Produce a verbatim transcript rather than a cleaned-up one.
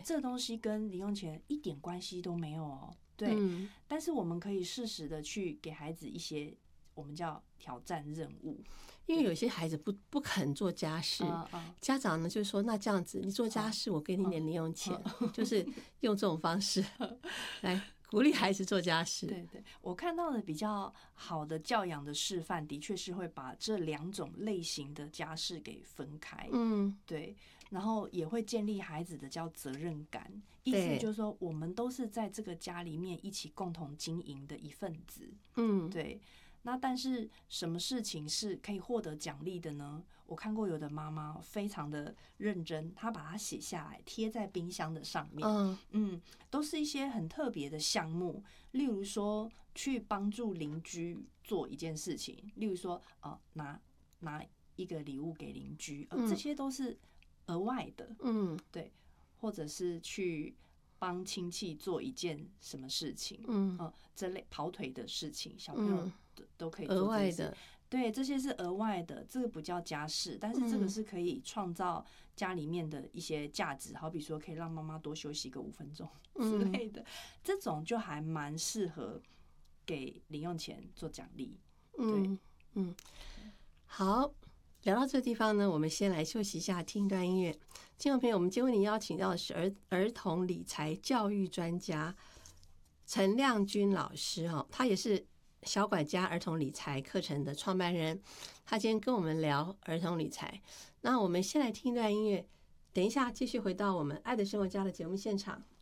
这个东西跟零用钱一点关系都没有哦。对， 嗯、 但是我们可以适时的去给孩子一些我们叫挑战任务， 因为有些孩子不不肯做家事， 嗯嗯、 家长呢就说那这样子，你做家事，我给你点零用钱，嗯、就是用这种方式来鼓励孩子做家事。 对对，我看到的比较好的教养的示范，的确是会把这两种类型的家事给分开。 嗯， 对，然后也会建立孩子的叫责任感，意思就是说，我们都是在这个家里面一起共同经营的一份子。 嗯， 对。那但是什么事情是可以获得奖励的呢？我看过有的妈妈非常的认真，她把它写下来贴在冰箱的上面。嗯嗯，都是一些很特别的项目，例如说去帮助邻居做一件事情，例如说呃拿拿一个礼物给邻居，呃这些都是额外的。嗯，对，或者是去帮亲戚做一件什么事情，嗯、呃，这类跑腿的事情，小朋友都都可以做额外的。 对，这些是额外的，这个不叫家事，但是这个是可以创造家里面的一些价值，好比说可以让妈妈多休息个五分钟之类的，这种就还蛮适合给零用钱做奖励。对， 嗯嗯，好。聊到这个地方呢，我们先来休息一下，听一段音乐。听众朋友，我们今天为您邀请到的是儿儿童理财教育专家陈亮君老师哈，他也是小管家儿童理财课程的创办人。他今天跟我们聊儿童理财。那我们先来听一段音乐，等一下继续回到我们爱的生活家的节目现场。